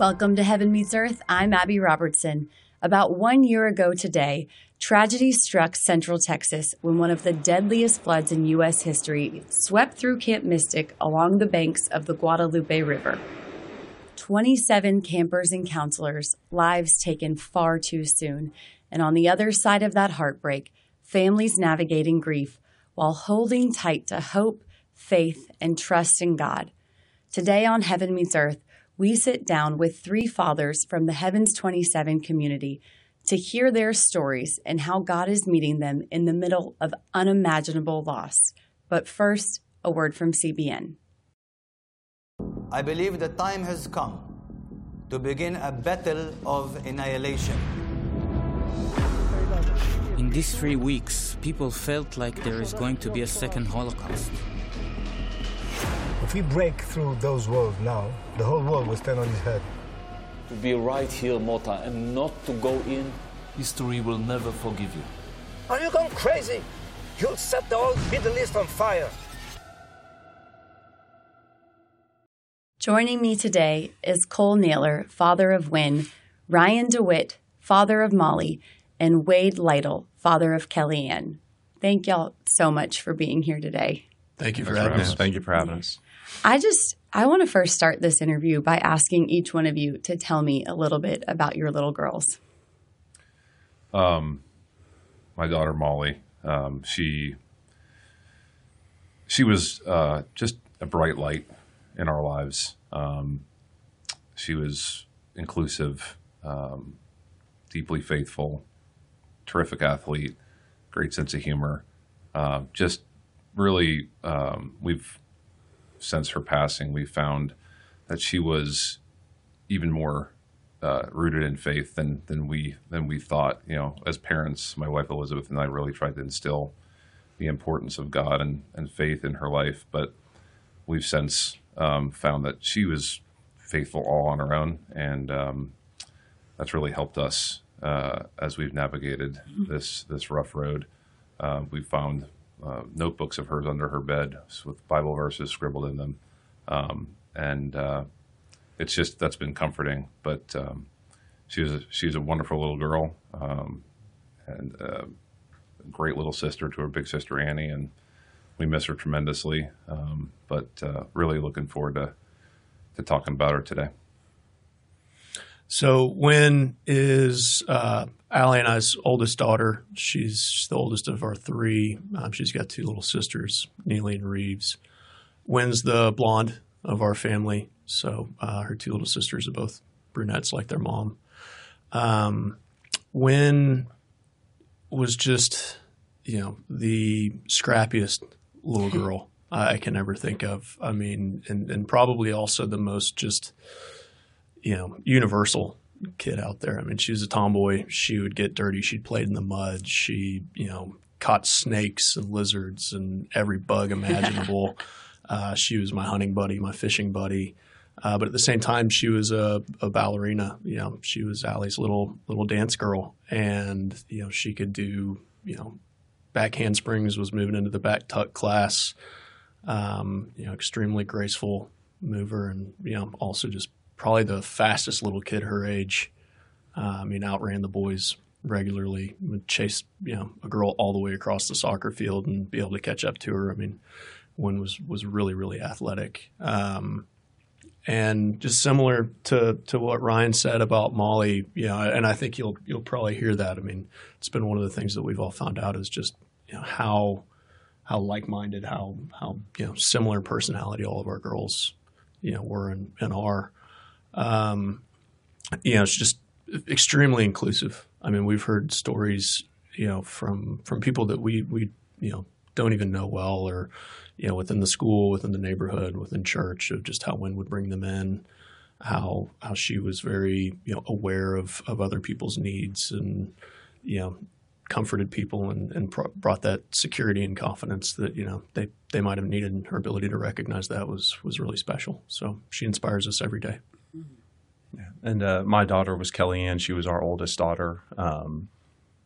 Welcome to Heaven Meets Earth. I'm Abby Robertson. About 1 year ago today, tragedy struck Central Texas when one of the deadliest floods in U.S. history swept through Camp Mystic along the banks of the Guadalupe River. 27 campers and counselors, lives taken far too soon. And on the other side of that heartbreak, families navigating grief while holding tight to hope, faith, and trust in God. Today on Heaven Meets Earth, we sit down with three fathers from the Heavens 27 community to hear their stories and how God is meeting them in the middle of unimaginable loss. But first, a word from CBN. I believe the time has come to begin a battle of annihilation. In these 3 weeks, people felt like there is going to be a second Holocaust. If we break through those walls now, the whole world will stand on its head. To be right here, Mota, and not to go in, history will never forgive you. Are you going crazy? You'll set the whole Middle East on fire. Joining me today is Cole Naylor, father of Wynn, Ryan DeWitt, father of Molly, and Wade Lytle, father of Kellyanne. Thank y'all so much for being here today. Thank you for having us. Thank you for having us. I want to first start this interview by asking each one of you to tell me a little bit about your little girls. My daughter Molly, she was just a bright light in our lives. She was inclusive, deeply faithful, terrific athlete, great sense of humor. Just really, we've since her passing, we found that she was even more rooted in faith than we thought. You know, as parents, my wife Elizabeth and I really tried to instill the importance of God and faith in her life. But we've since found that she was faithful all on her own, and that's really helped us as we've navigated this rough road. We found notebooks of hers under her bed with Bible verses scribbled in them. It's just, that's been comforting. But she's a wonderful little girl, and a great little sister to her big sister Annie, and we miss her tremendously. But really looking forward to talking about her today. So Wynn is Allie and I's oldest daughter. She's the oldest of our three. She's got two little sisters, Neely and Reeves. Wynn's the blonde of our family. So her two little sisters are both brunettes like their mom. Wynn was just, the scrappiest little girl I can ever think of. I mean, and probably also the most just, universal kid out there. I mean, she was a tomboy. She would get dirty. She'd played in the mud. She, caught snakes and lizards and every bug imaginable. She was my hunting buddy, my fishing buddy. But at the same time, she was a ballerina. She was Allie's little dance girl. And, she could do, back handsprings, was moving into the back tuck class. Extremely graceful mover, and, also just probably the fastest little kid her age. Outran the boys regularly, would chase, a girl all the way across the soccer field and be able to catch up to her. Wynn was really, really athletic. And just similar to what Ryan said about Molly, and I think you'll probably hear that. It's been one of the things that we've all found out is just, how like-minded, how similar personality all of our girls, were and are. It's just extremely inclusive. We've heard stories, from people that we don't even know well, or, within the school, within the neighborhood, within church, of just how Wynn would bring them in, how she was very, aware of other people's needs, and, comforted people and brought that security and confidence that, they might have needed, and her ability to recognize that was really special. So she inspires us every day. Yeah. And my daughter was Kellyanne. She was our oldest daughter.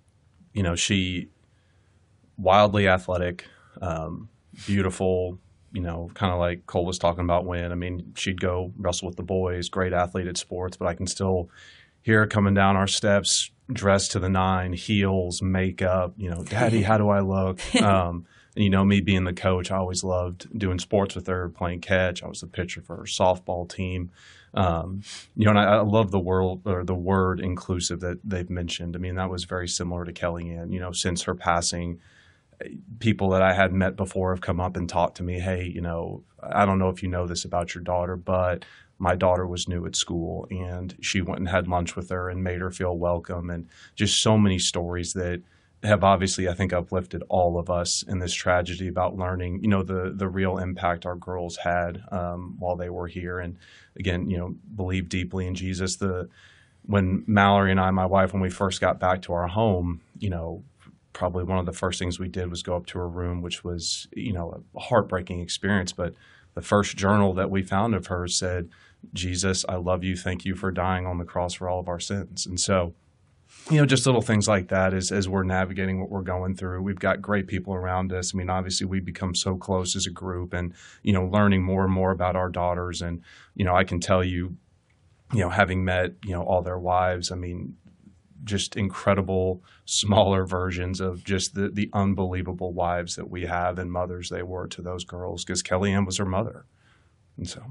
She wildly athletic, beautiful, kind of like Cole was talking about when, I mean, she'd go wrestle with the boys, great athlete at sports, but I can still hear her coming down our steps, dressed to the nine, heels, makeup, Daddy, how do I look? And, me being the coach, I always loved doing sports with her, playing catch. I was the pitcher for her softball team. And I love the word inclusive that they've mentioned. I mean, that was very similar to Kellyanne. Since her passing, people that I had met before have come up and talked to me, hey, I don't know if you know this about your daughter, but my daughter was new at school and she went and had lunch with her and made her feel welcome. And just so many stories that have obviously, I think, uplifted all of us in this tragedy about learning, the real impact our girls had while they were here. And again, believe deeply in Jesus. When Mallory and I, my wife, when we first got back to our home, probably one of the first things we did was go up to her room, which was, a heartbreaking experience. But the first journal that we found of hers said, Jesus, I love you. Thank you for dying on the cross for all of our sins. And so, just little things like that as we're navigating what we're going through. We've got great people around us. I mean, obviously we become so close as a group and, learning more and more about our daughters. And, I can tell you, having met, all their wives, I mean, just incredible smaller versions of just the unbelievable wives that we have and mothers they were to those girls, because Kellyanne was her mother. And so.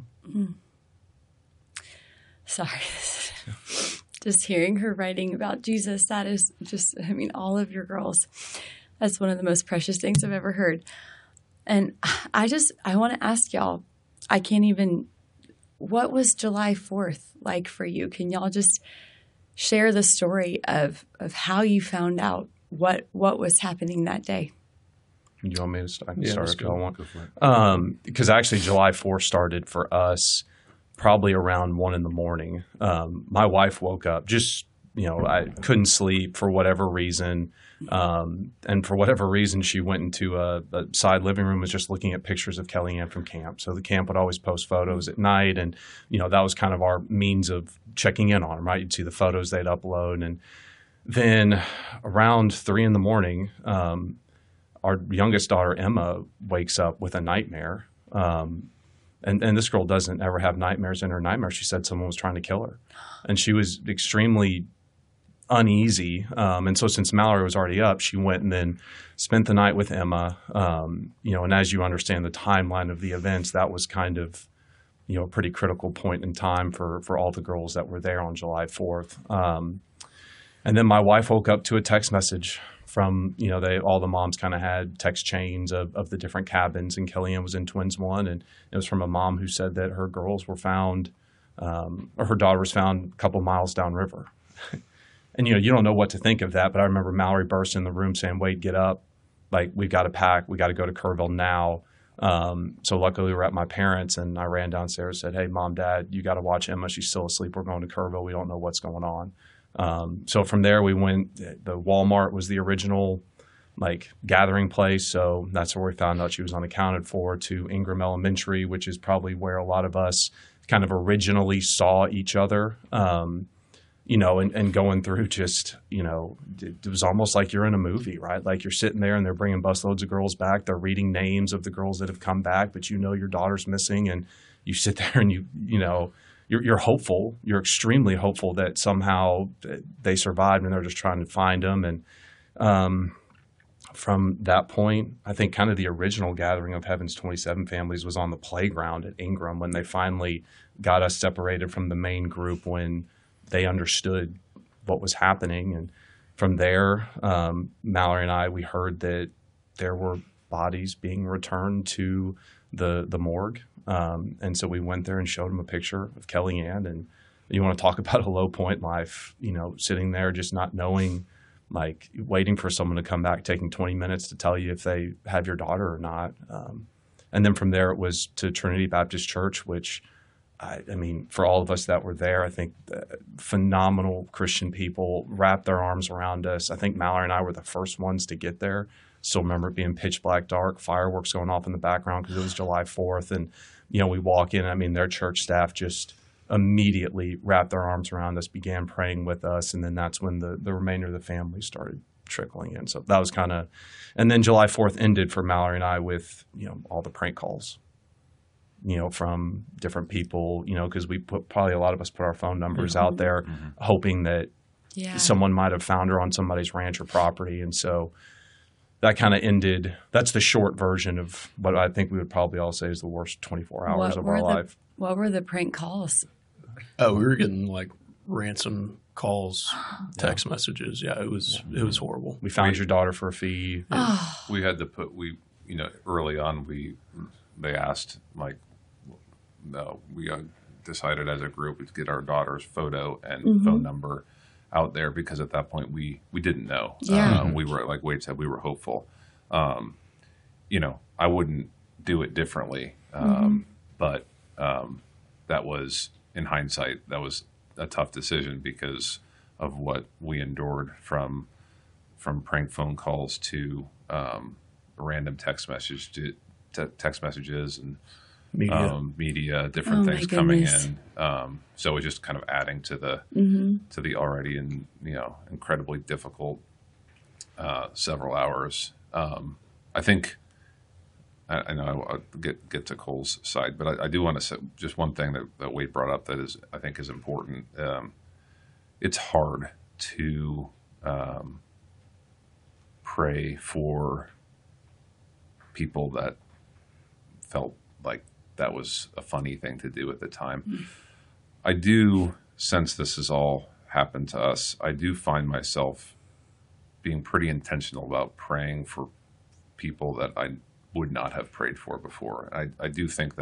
Sorry. Just hearing her writing about Jesus, that is just, all of your girls, that's one of the most precious things I've ever heard. And I want to ask y'all, what was July 4th like for you? Can y'all just share the story of how you found out what was happening that day? You want me to start? I can start if y'all want. Because actually July 4th started for us probably around 1 a.m. My wife woke up just, I couldn't sleep for whatever reason. And for whatever reason, she went into a side living room, was just looking at pictures of Kellyanne from camp. So the camp would always post photos at night. And, that was kind of our means of checking in on them, right? You'd see the photos they'd upload. And then around 3 a.m, our youngest daughter, Emma, wakes up with a nightmare. And this girl doesn't ever have nightmares. In her nightmare, she said someone was trying to kill her. And she was extremely uneasy. And so since Mallory was already up, she went and then spent the night with Emma. And as you understand the timeline of the events, that was kind of, a pretty critical point in time for all the girls that were there on July 4th. And then my wife woke up to a text message from, all the moms kind of had text chains of the different cabins, and Kellyanne was in Twins 1, and it was from a mom who said that her girls were found, or her daughter was found a couple miles downriver. And, you don't know what to think of that, but I remember Mallory burst in the room saying, Wade, get up. Like, we've got to pack. We got to go to Kerrville now. So luckily we were at my parents', and I ran downstairs and said, hey, Mom, Dad, you got to watch Emma. She's still asleep. We're going to Kerrville. We don't know what's going on. So from there we went, the Walmart was the original gathering place. So that's where we found out she was unaccounted for, to Ingram Elementary, which is probably where a lot of us kind of originally saw each other. And going through just, it was almost like you're in a movie, right? Like you're sitting there and they're bringing busloads of girls back. They're reading names of the girls that have come back, but your daughter's missing, and you sit there and you're hopeful. You're extremely hopeful that somehow they survived and they're just trying to find them. And from that point, I think kind of the original gathering of Heaven's 27 families was on the playground at Ingram when they finally got us separated from the main group, when they understood what was happening. And from there, Mallory and I, we heard that there were bodies being returned to the morgue. And so we went there and showed them a picture of Kellyanne. And you want to talk about a low point in life, sitting there just not knowing, waiting for someone to come back, taking 20 minutes to tell you if they have your daughter or not. And then from there it was to Trinity Baptist Church, which I mean, for all of us that were there, I think phenomenal Christian people wrapped their arms around us. I think Mallory and I were the first ones to get there. Still remember it being pitch black dark, fireworks going off in the background because it was July 4th. And, we walk in, I mean, their church staff just immediately wrapped their arms around us, began praying with us. And then that's when the remainder of the family started trickling in. So that was kind of, and then July 4th ended for Mallory and I with, all the prank calls. from different people, because probably a lot of us put our phone numbers out there hoping that someone might have found her on somebody's ranch or property. And so that kind of ended. That's the short version of what I think we would probably all say is the worst 24 hours of our life. What were the prank calls? Oh, we were getting like ransom calls, text messages. Yeah, it was horrible. We found your daughter for a fee. We had to put early on they asked we decided as a group to get our daughter's photo and phone number out there, because at that point we didn't know. We were, like Wade said, we were hopeful. I wouldn't do it differently, but that was, in hindsight, that was a tough decision because of what we endured from prank phone calls to random text messages and media, different things coming in. So it was just kind of adding to the already incredibly difficult several hours. I think I know I'll get to Cole's side, but I do want to say just one thing that Wade brought up that I think is important. It's hard to pray for people that felt like that was a funny thing to do at the time. I do, since this has all happened to us, I do find myself being pretty intentional about praying for people that I would not have prayed for before. I do think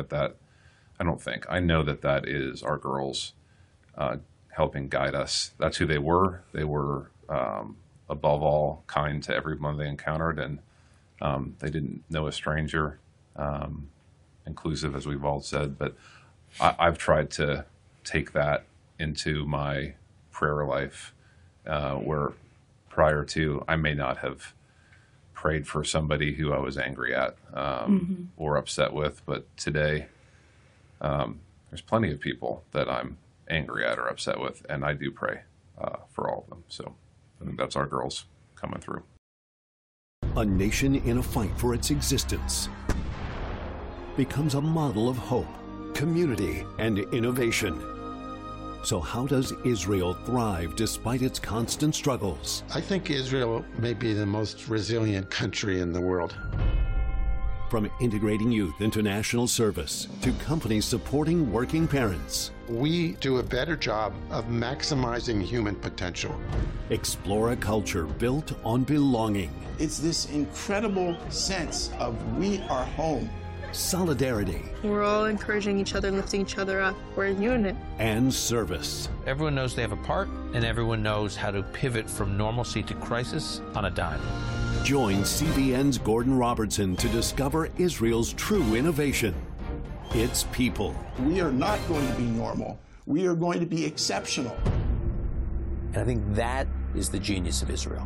I know that is our girls helping guide us. That's who they were. They were, above all, kind to everyone they encountered, and they didn't know a stranger, inclusive, as we've all said. But I've tried to take that into my prayer life, where prior to, I may not have prayed for somebody who I was angry at or upset with, but today there's plenty of people that I'm angry at or upset with, and I do pray for all of them. So I think that's our girls coming through. A nation in a fight for its existence becomes a model of hope, community, and innovation. So how does Israel thrive despite its constant struggles? I think Israel may be the most resilient country in the world. From integrating youth into national service to companies supporting working parents. We do a better job of maximizing human potential. Explore a culture built on belonging. It's this incredible sense of we are home. Solidarity. We're all encouraging each other, lifting each other up. We're a unit. And service. Everyone knows they have a part, and everyone knows how to pivot from normalcy to crisis on a dime. Join CBN's Gordon Robertson to discover Israel's true innovation. Its people. We are not going to be normal. We are going to be exceptional. And I think that is the genius of Israel.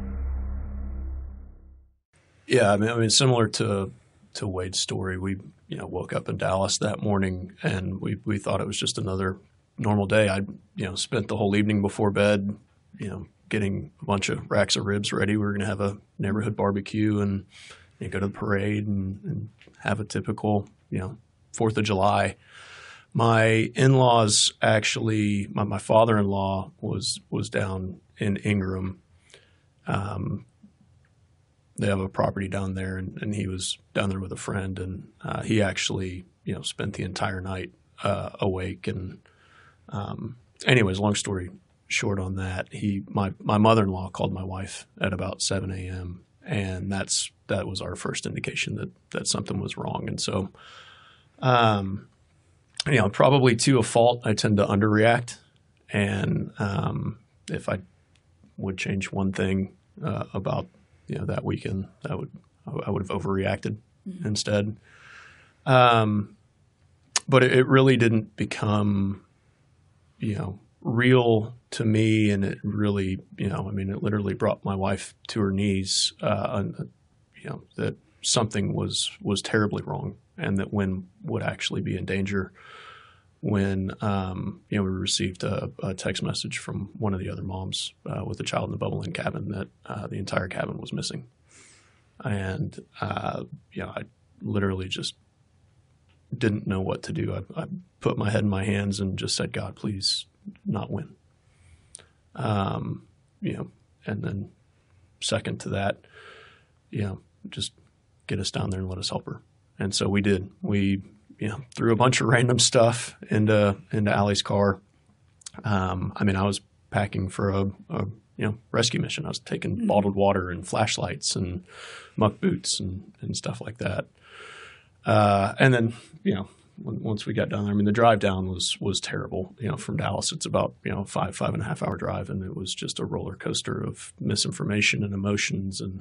Yeah, I mean, similar to Wade's story, we woke up in Dallas that morning and we thought it was just another normal day. I spent the whole evening before bed, getting a bunch of racks of ribs ready. We were going to have a neighborhood barbecue and go to the parade and have a typical 4th of July. My in-laws actually, my father-in-law was down in Ingram. They have a property down there, and he was down there with a friend, and he actually, spent the entire night awake. And anyways, long story short on that, my mother-in-law called my wife at about 7 a.m., and that was our first indication that something was wrong. And so, probably to a fault, I tend to underreact, and if I would change one thing about that weekend, I would have overreacted instead. But it really didn't become, real to me, and it really, it literally brought my wife to her knees. That something was terribly wrong, and that Wynn would actually be in danger. When we received a text message from one of the other moms with a child in the bubble-in cabin that the entire cabin was missing, and I literally just didn't know what to do. I put my head in my hands and just said, God, please not win. And then second to that, just get us down there and let us help her. And so we did. We, threw a bunch of random stuff into Allie's car. I was packing for a rescue mission. I was taking bottled water and flashlights and muck boots and stuff like that. And then, once we got down there, the drive down was terrible. From Dallas, it's about, 5.5 hour drive. And it was just a roller coaster of misinformation and emotions. And,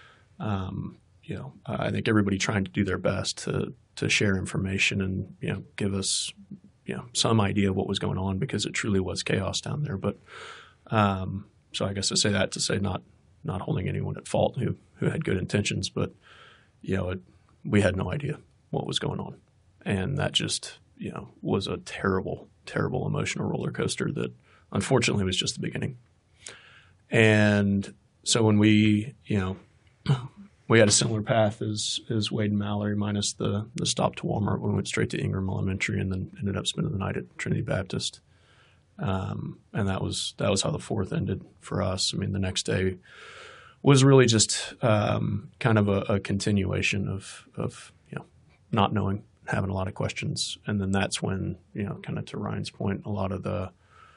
I think everybody trying to do their best to share information and, give us, some idea of what was going on, because it truly was chaos down there. But, so I guess I say that to say not holding anyone at fault who had good intentions, but, we had no idea what was going on. And that just, was a terrible, terrible emotional roller coaster that unfortunately was just the beginning. And so when we had a similar path as Wade and Mallory, minus the stop to Walmart. We went straight to Ingram Elementary and then ended up spending the night at Trinity Baptist. And that was how the 4th ended for us. The next day was really just kind of a continuation of not knowing, having a lot of questions. And then that's when, kind of to Ryan's point, a lot of the,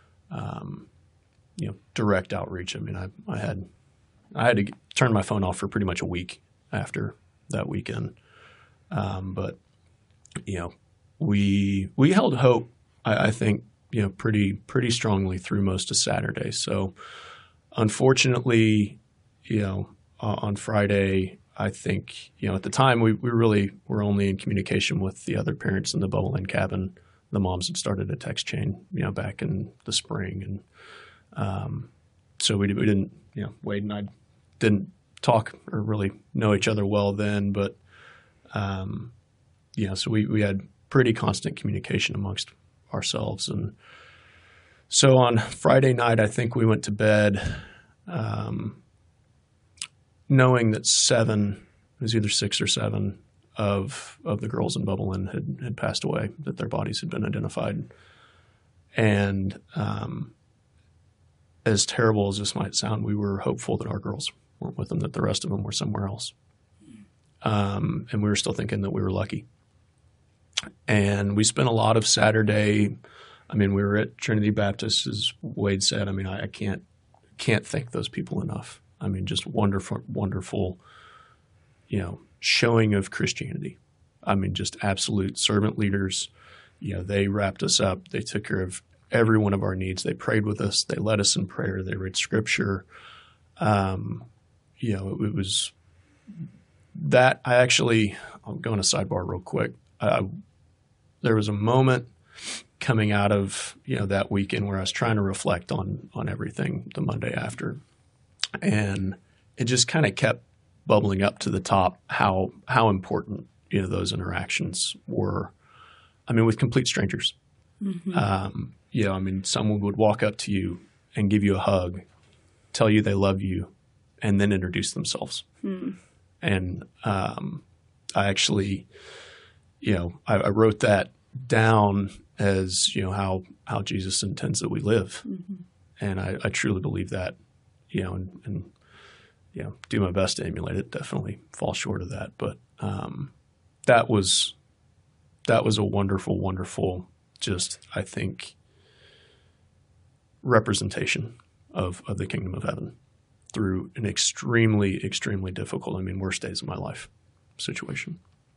direct outreach. I had to turn my phone off for pretty much a week after that weekend. But, we held hope, I think, pretty strongly through most of Saturday. So unfortunately, on Friday, I think, at the time we really were only in communication with the other parents in the Bubble Inn cabin. The moms had started a text chain, back in the spring. And so we didn't, Wade and I didn't talk or really know each other well then. But, so we had pretty constant communication amongst ourselves. And so on Friday night, I think we went to bed knowing that 7, it was either 6 or 7 of the girls in Bubble Inn had passed away, that their bodies had been identified. And as terrible as this might sound, we were hopeful that our girls weren't with them, that the rest of them were somewhere else. And we were still thinking that we were lucky. And we spent a lot of Saturday. We were at Trinity Baptist, as Wade said. I can't thank those people enough. Just wonderful, wonderful, showing of Christianity. Just absolute servant leaders. They wrapped us up. They took care of every one of our needs. They prayed with us. They led us in prayer. They read scripture. It was that I'll go on a sidebar real quick. There was a moment coming out of, that weekend where I was trying to reflect on everything the Monday after. And it just kind of kept bubbling up to the top how important, those interactions were. With complete strangers. Mm-hmm. Someone would walk up to you and give you a hug, tell you they love you, and then introduce themselves. Mm. And I actually, I wrote that down as, how Jesus intends that we live. Mm-hmm. And I truly believe that, and do my best to emulate it. Definitely fall short of that. But that was a wonderful, wonderful, just, I think, representation of the kingdom of heaven through an extremely, extremely difficult, worst days of my life situation.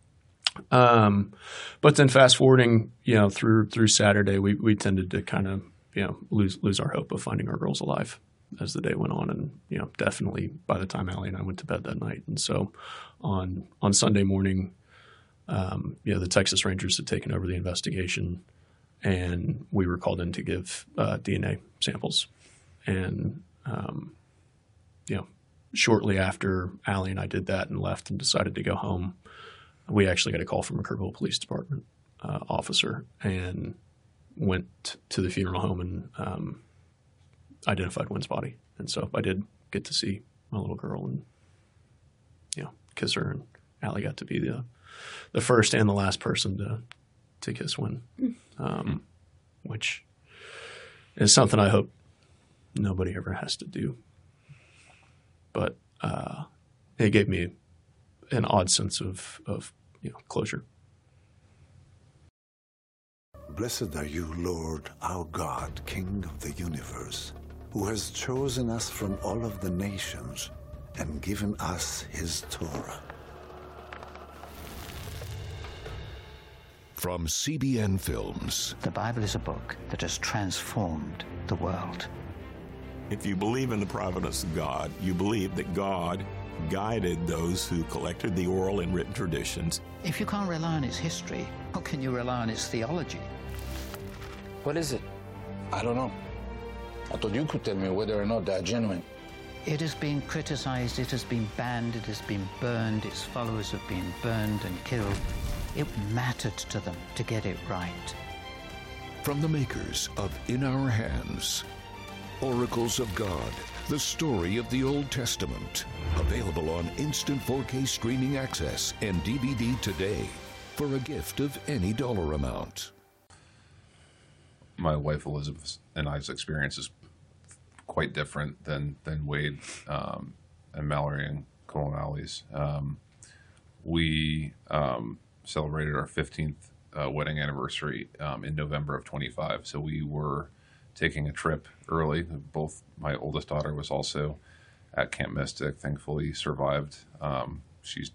But then fast forwarding, through Saturday, we tended to kind of, lose our hope of finding our girls alive as the day went on. And, definitely by the time Allie and I went to bed that night. And so on Sunday morning, the Texas Rangers had taken over the investigation, and we were called in to give DNA samples. And, shortly after Allie and I did that and left and decided to go home, we actually got a call from a Kerrville Police Department officer and went to the funeral home and identified Wynn's body. And so I did get to see my little girl and, kiss her, and Allie got to be the first and the last person to kiss Wynn, which is something I hope nobody ever has to do. But it gave me an odd sense of closure. Blessed are you, Lord, our God, King of the universe, who has chosen us from all of the nations and given us his Torah. From CBN Films. The Bible is a book that has transformed the world. If you believe in the providence of God, you believe that God guided those who collected the oral and written traditions. If you can't rely on its history, how can you rely on its theology? What is it? I don't know. I thought you could tell me whether or not they're genuine. It has been criticized, it has been banned, it has been burned, its followers have been burned and killed. It mattered to them to get it right. From the makers of In Our Hands, Oracles of God, the story of the Old Testament. Available on instant 4K streaming access and DVD today for a gift of any dollar amount. My wife Elizabeth and I's experience is quite different than Wade and Mallory and Cole and Allie's. We celebrated our 15th wedding anniversary in November of 25. So we were taking a trip early. Both my oldest daughter was also at Camp Mystic. Thankfully survived. She's,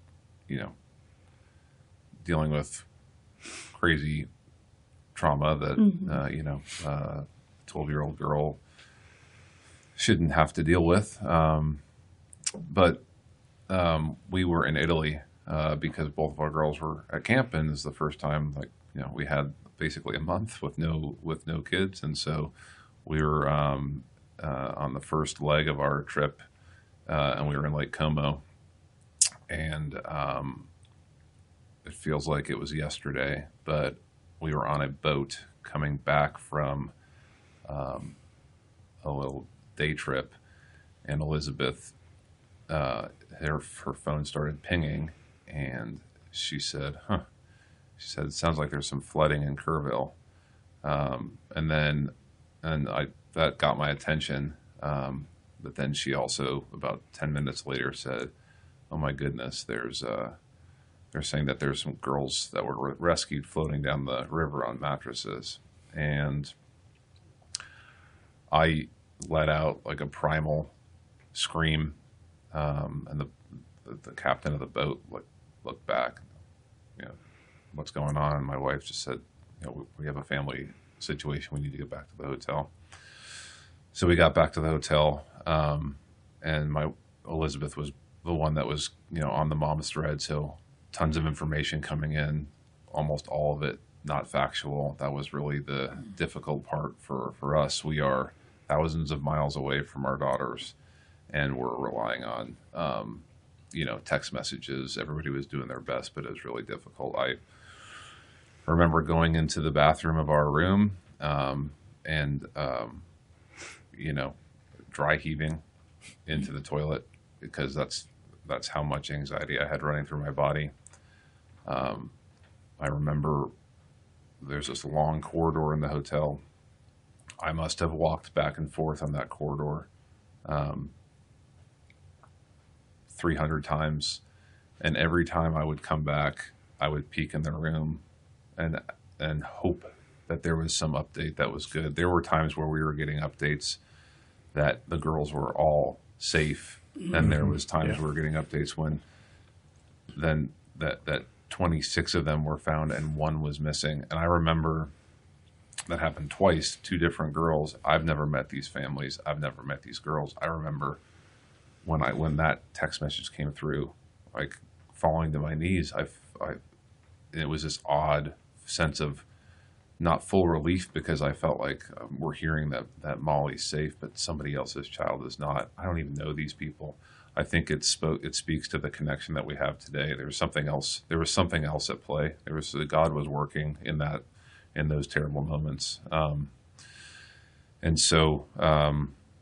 dealing with crazy trauma that, 12-year-old girl shouldn't have to deal with. But we were in Italy because both of our girls were at camp, and it's the first time, we had basically a month with no kids, and so we were on the first leg of our trip, and we were in Lake Como, and it feels like it was yesterday, but we were on a boat coming back from a little day trip, and Elizabeth, her phone started pinging, and she said, it sounds like there's some flooding in Kerrville. That got my attention. But then she also, about 10 minutes later, said, oh my goodness, they're saying that there's some girls that were rescued floating down the river on mattresses. And I let out like a primal scream. And the captain of the boat looked back, what's going on? And my wife just said, we have a family situation. We need to get back to the hotel. So we got back to the hotel, and my Elizabeth was the one that was, on the mom's thread. So tons of information coming in, almost all of it not factual. That was really the difficult part for us. We are thousands of miles away from our daughters, and we're relying on, text messages. Everybody was doing their best, but it was really difficult. I remember going into the bathroom of our room, and dry heaving into the toilet, because that's how much anxiety I had running through my body. I remember there's this long corridor in the hotel. I must have walked back and forth on that corridor 300 times, and every time I would come back, I would peek in their room and hope that there was some update that was good. There were times where we were getting updates that the girls were all safe, and there was times we were getting updates when then that 26 of them were found and one was missing. And I remember that happened twice, 2 different girls. I've never met these families. I've never met these girls. I remember when that text message came through, like falling to my knees, it was this odd sense of not full relief, because I felt like we're hearing that Molly's safe, but somebody else's child is not. I don't even know these people. I think it speaks to the connection that we have today. There was something else at play. God was working in those terrible moments. And so,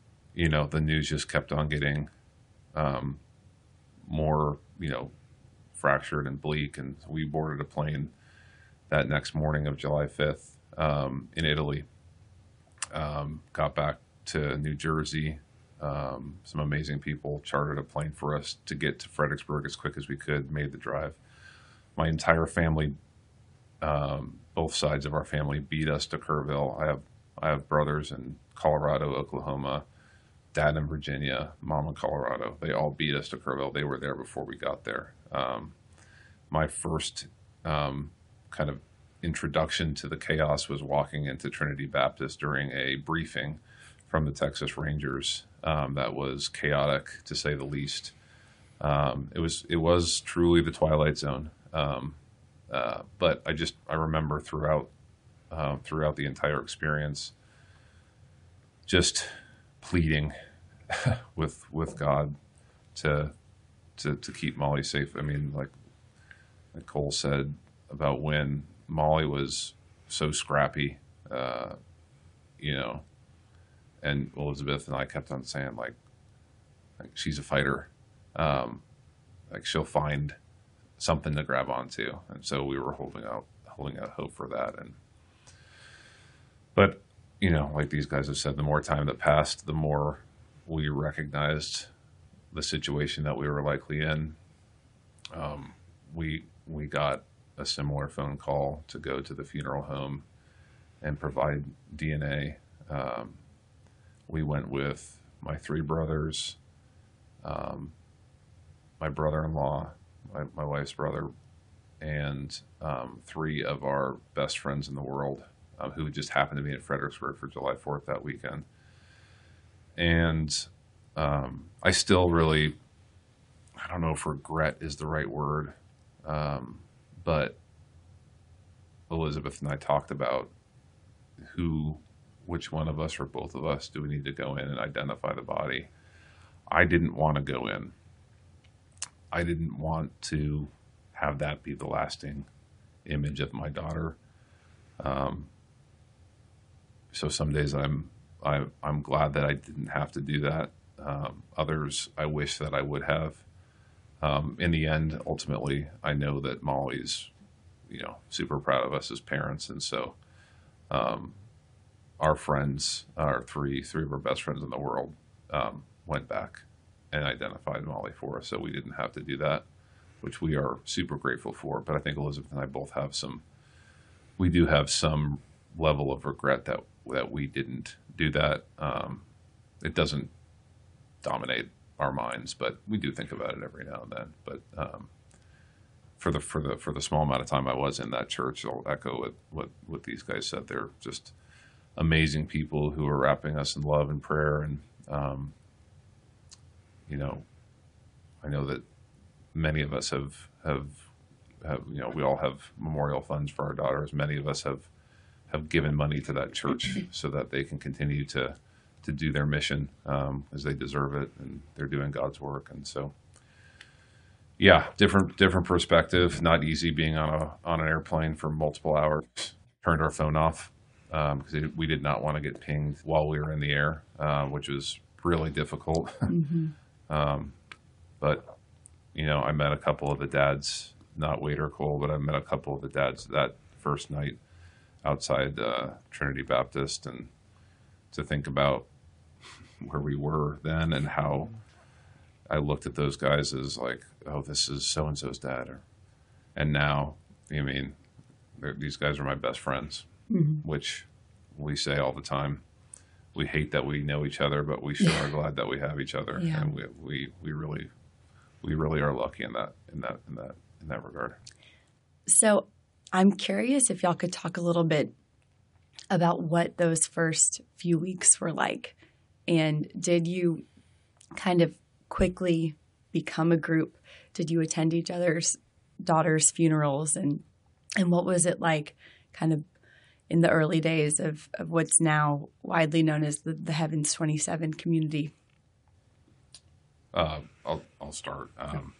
the news just kept on getting more, fractured and bleak. And we boarded a plane that next morning of July 5th in Italy. Got back to New Jersey. Some amazing people chartered a plane for us to get to Fredericksburg as quick as we could, made the drive. My entire family, both sides of our family, beat us to Kerrville. I have brothers in Colorado, Oklahoma, dad in Virginia, mom in Colorado. They all beat us to Kerrville. They were there before we got there. My first kind of introduction to the chaos was walking into Trinity Baptist during a briefing from the Texas Rangers that was chaotic, to say the least. It was truly the Twilight Zone. But I remember throughout the entire experience, just pleading with God to keep Molly safe. I mean, like Cole said about when Molly was so scrappy, and Elizabeth and I kept on saying like she's a fighter, like she'll find something to grab onto, and so we were holding out hope for that. But like these guys have said, the more time that passed, the more we recognized the situation that we were likely in. We got a similar phone call to go to the funeral home and provide DNA. We went with my three brothers, my brother-in-law, my wife's brother, and three of our best friends in the world who just happened to be in Fredericksburg for July 4th that weekend. And I still really, I don't know if regret is the right word, but Elizabeth and I talked about which one of us or both of us do we need to go in and identify the body. I didn't want to go in. I didn't want to have that be the lasting image of my daughter. So some days I'm glad that I didn't have to do that. Others, I wish that I would have. In the end, ultimately, I know that Molly's, super proud of us as parents, and so our friends, our three of our best friends in the world, went back and identified Molly for us, so we didn't have to do that, which we are super grateful for. But I think Elizabeth and I both have some level of regret that we didn't do that. It doesn't dominate our minds, but we do think about it every now and then. But for the small amount of time I was in that church, I'll echo what these guys said. They're just amazing people who are wrapping us in love and prayer. And I know that many of us have we all have memorial funds for our daughters. Many of us have given money to that church so that they can continue to do their mission as they deserve it, and they're doing God's work. And so, yeah, different perspective. Not easy being on an airplane for multiple hours. Turned our phone off because we did not want to get pinged while we were in the air, which was really difficult. Mm-hmm. But I met a couple of the dads, not Wade or Cole, but I met a couple of the dads that first night outside Trinity Baptist, and to think about where we were then and how I looked at those guys as like, oh, this is so-and-so's dad. And now, these guys are my best friends, mm-hmm. which we say all the time. We hate that we know each other, but we sure are glad that we have each other. Yeah. And we really are lucky in that regard. So I'm curious if y'all could talk a little bit about what those first few weeks were like. And did you kind of quickly become a group? Did you attend each other's daughters' funerals? And what was it like kind of in the early days of what's now widely known as the Heavens 27 community? I'll start.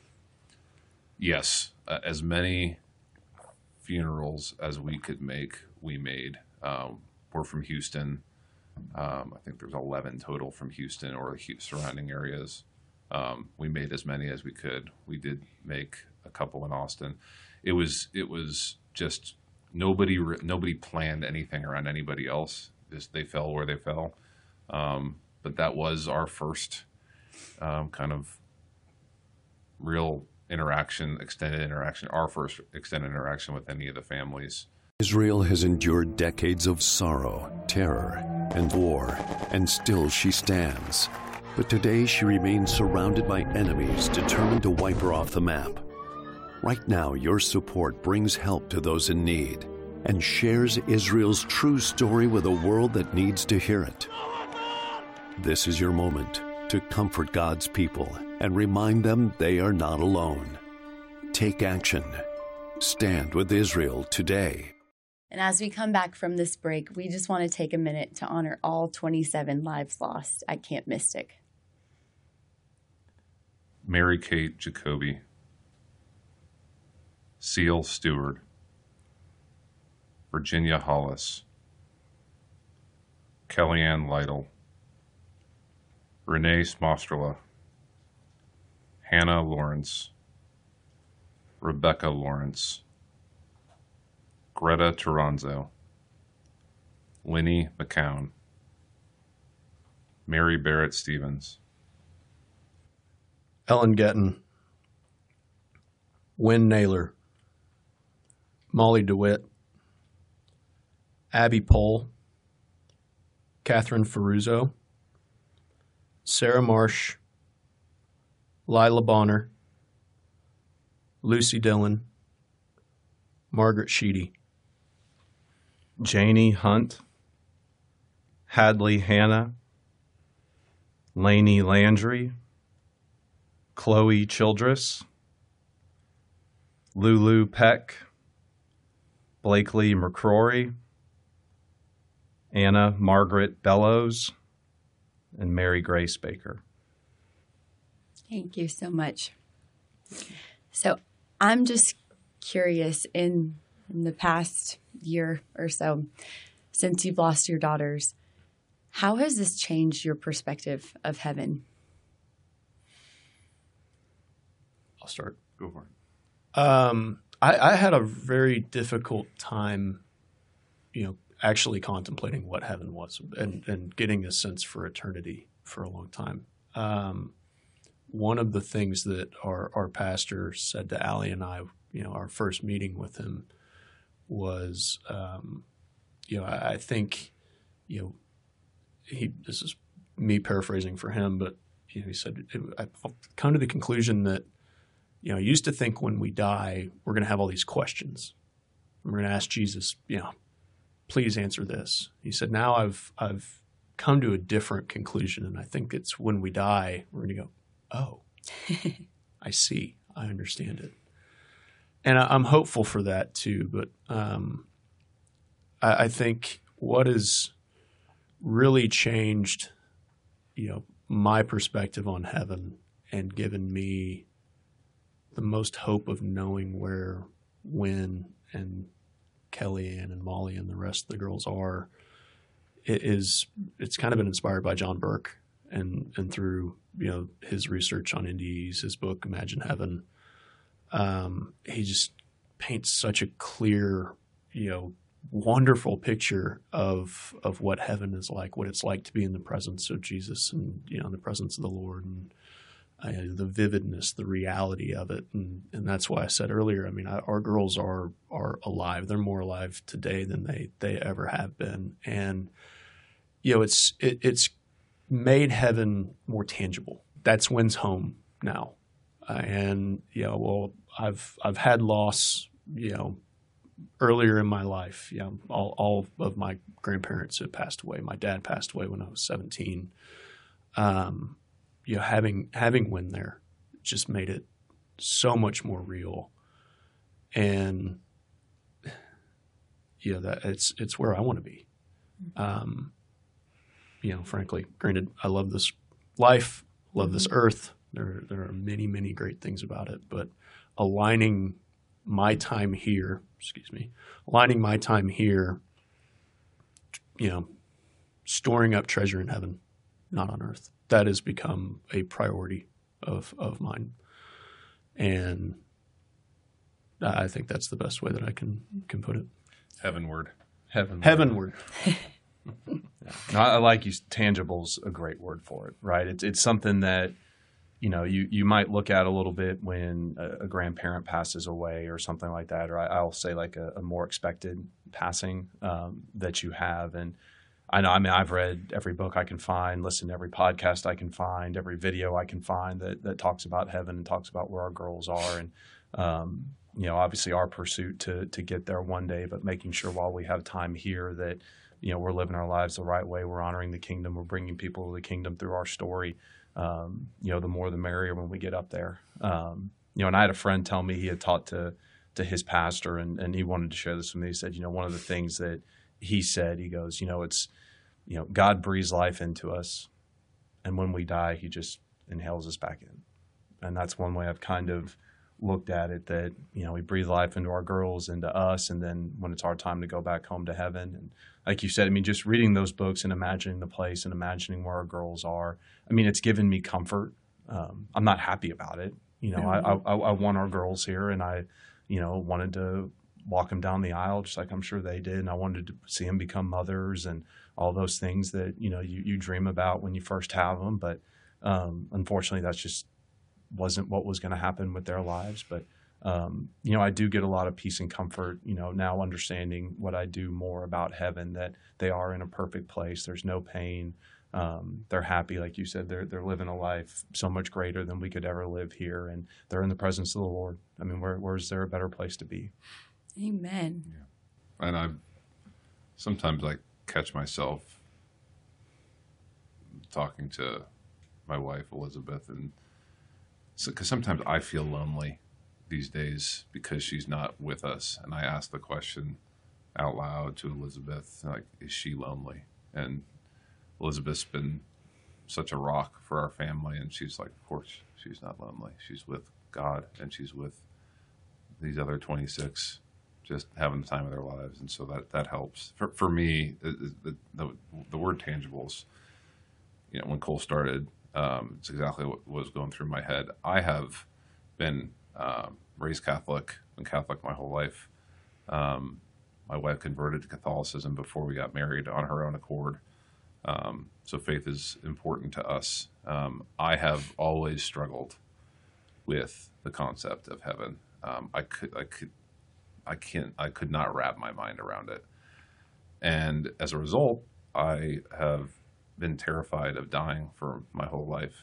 Yes, as many funerals as we could make, we made. We're from Houston. I think there's 11 total from Houston or the surrounding areas. We made as many as we could. We did make a couple in Austin. It was just nobody planned anything around anybody else. They fell where they fell. But that was our first kind of real extended interaction, our first extended interaction with any of the families. Israel has endured decades of sorrow, terror, and war, and still she stands. But today she remains surrounded by enemies determined to wipe her off the map. Right now, your support brings help to those in need and shares Israel's true story with a world that needs to hear it. This is your moment to comfort God's people and remind them they are not alone. Take action. Stand with Israel today. And as we come back from this break, we just want to take a minute to honor all 27 lives lost at Camp Mystic. Mary Kate Jacoby, Seal Stewart, Virginia Hollis, Kellyanne Lytle, Renee Smostrela, Hannah Lawrence, Rebecca Lawrence, Greta Toronzo, Linny McCown, Mary Barrett Stevens, Ellen Getton, Wynn Naylor, Molly DeWitt, Abby Pohl, Catherine Ferruzzo, Sarah Marsh, Lila Bonner, Lucy Dillon, Margaret Sheedy, Janie Hunt, Hadley Hannah, Lainey Landry, Chloe Childress, Lulu Peck, Blakely McCrory, Anna Margaret Bellows, and Mary Grace Baker. Thank you so much. So I'm just curious, in the past year or so, since you've lost your daughters, how has this changed your perspective of heaven? I'll start. Go for it. I had a very difficult time, actually contemplating what heaven was and getting a sense for eternity for a long time. One of the things that our pastor said to Allie and I, our first meeting with him was, I think, this is me paraphrasing for him, but he said, I've come to the conclusion that, I used to think when we die, we're going to have all these questions. We're going to ask Jesus, please answer this. He said, now I've come to a different conclusion, and I think it's when we die, we're going to go, oh, I see, I understand it. And I'm hopeful for that too, but I think what has really changed, my perspective on heaven and given me the most hope of knowing where Wynn and Kellyanne and Molly and the rest of the girls are, it's kind of been inspired by John Burke and through, his research on NDEs, his book, Imagine Heaven. He just paints such a clear, wonderful picture of what heaven is like, what it's like to be in the presence of Jesus and, in the presence of the Lord, and the vividness, the reality of it. And that's why I said earlier, our girls are alive. They're more alive today than they ever have been. And, it's made heaven more tangible. That's Wynn's home now. And, I've had loss, earlier in my life. All of my grandparents had passed away. My dad passed away when I was 17. Having Wynn there just made it so much more real. And, that it's where I want to be. Frankly, granted, I love this life, love this earth. There are many, many great things about it, but aligning my time here, storing up treasure in heaven, not on earth, that has become a priority of mine. And I think that's the best way that I can put it. Heavenward. Heavenward. No, I like use tangible's a great word for it, right? It's something that, you might look at a little bit when a grandparent passes away or something like that, or I'll say like a more expected passing that you have. And I've read every book I can find, listened to every podcast I can find, every video I can find that talks about heaven and talks about where our girls are. And, obviously our pursuit to get there one day, but making sure while we have time here that, we're living our lives the right way. We're honoring the kingdom. We're bringing people to the kingdom through our story. The more the merrier when we get up there. And I had a friend tell me he had taught to his pastor, and he wanted to share this with me. He said, one of the things that he said, he goes, it's, God breathes life into us, and when we die, he just inhales us back in. And that's one way I've kind of looked at it, that, we breathe life into our girls, into us, and then when it's our time to go back home to heaven. And like you said, just reading those books and imagining the place and imagining where our girls are, it's given me comfort. I'm not happy about it. I want our girls here, and I, wanted to walk them down the aisle just like I'm sure they did. And I wanted to see them become mothers and all those things that, you dream about when you first have them. But unfortunately, that's just wasn't what was going to happen with their lives. But, I do get a lot of peace and comfort, now understanding what I do more about heaven, that they are in a perfect place. There's no pain. They're happy. Like you said, they're living a life so much greater than we could ever live here. And they're in the presence of the Lord. Where's there a better place to be? Amen. Yeah. And sometimes I catch myself talking to my wife, Elizabeth, and because sometimes I feel lonely these days because she's not with us. And I ask the question out loud to Elizabeth, like, is she lonely? And Elizabeth's been such a rock for our family. And she's like, of course, she's not lonely. She's with God, and she's with these other 26 just having the time of their lives. And so that helps. For me, the word tangibles, when Cole started, it's exactly what was going through my head. I have been raised Catholic, been Catholic my whole life. My wife converted to Catholicism before we got married on her own accord. So faith is important to us. I have always struggled with the concept of heaven. I could not wrap my mind around it. And as a result, I have been terrified of dying for my whole life.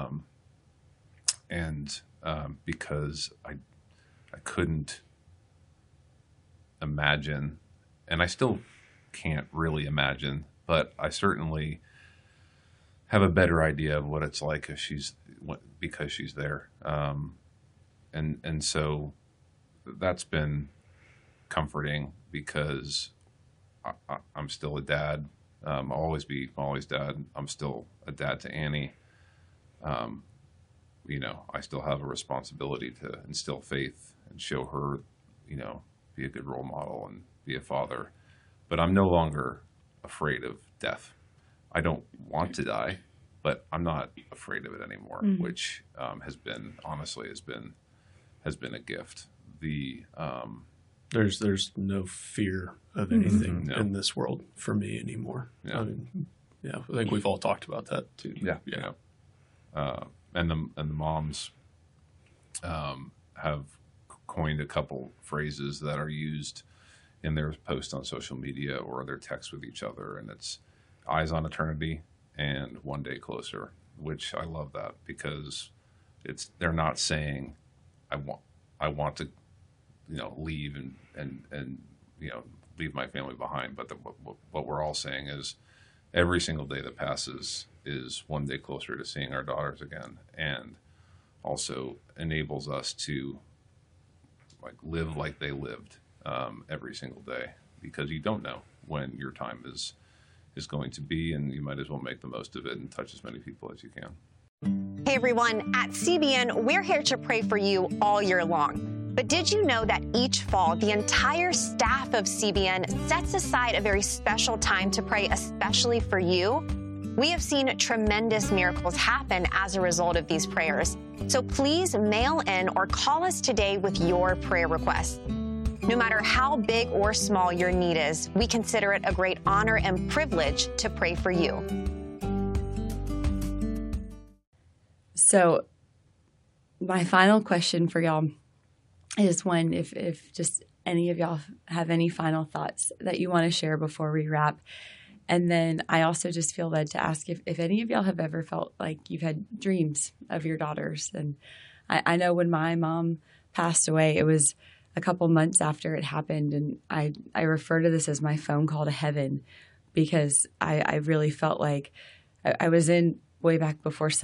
Because I couldn't imagine, and I still can't really imagine, but I certainly have a better idea of what it's like because she's there. And so that's been comforting, because I'm still a dad. I'll always dad. I'm still a dad to Annie. I still have a responsibility to instill faith and show her, be a good role model and be a father. But I'm no longer afraid of death. I don't want to die, but I'm not afraid of it anymore, which has been a gift. There's no fear of anything in this world for me anymore. Yeah. I think we've all talked about that too. Yeah. And the moms have coined a couple phrases that are used in their posts on social media or their texts with each other, and it's eyes on eternity and one day closer, which I love that, because they're not saying I want to leave and leave my family behind, but what we're all saying is every single day that passes is one day closer to seeing our daughters again, and also enables us to live like they lived every single day, because you don't know when your time is going to be, and you might as well make the most of it and touch as many people as you can. Hey everyone, at CBN, we're here to pray for you all year long. But did you know that each fall, the entire staff of CBN sets aside a very special time to pray especially for you? We have seen tremendous miracles happen as a result of these prayers. So please mail in or call us today with your prayer requests. No matter how big or small your need is, we consider it a great honor and privilege to pray for you. So my final question for y'all is one, if just any of y'all have any final thoughts that you want to share before we wrap. And then I also just feel led to ask if any of y'all have ever felt like you've had dreams of your daughters. And I know when my mom passed away, it was a couple months after it happened. And I refer to this as my phone call to heaven, because I really felt like I was in way back before